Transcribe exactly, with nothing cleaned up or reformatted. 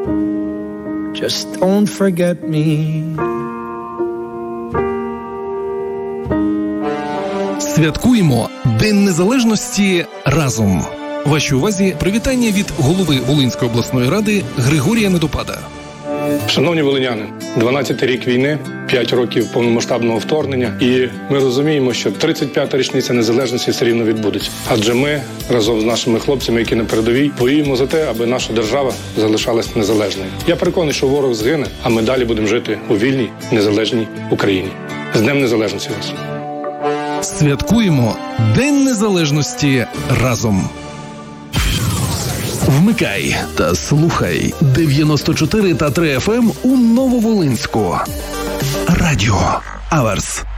Just don't forget me. Святкуємо День Незалежності разом. Вашій увазі привітання від голови Волинської обласної ради Григорія Недопада. Шановні волиняни, дванадцятий рік війни, п'ять років повномасштабного вторгнення, і ми розуміємо, що тридцять п'ята річниця незалежності все рівно відбудеться. Адже ми разом з нашими хлопцями, які на передовій, воюємо за те, аби наша держава залишалась незалежною. Я переконаний, що ворог згине, а ми далі будемо жити у вільній, незалежній Україні. З Днем Незалежності вас! Святкуємо День Незалежності разом. Вмикай та слухай дев'яносто чотири та три еф ем у Нововолинську. Радіо Аверс.